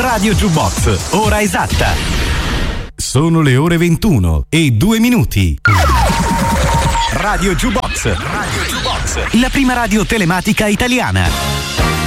Radio Jukebox, ora esatta. Sono le ore 21:02. Radio Jukebox, la prima radio telematica italiana.